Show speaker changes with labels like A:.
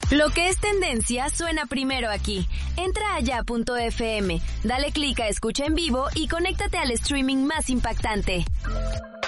A: Lo que es tendencia suena primero aquí. Entra a ya.fm, dale clic a escucha en vivo y conéctate al streaming más impactante.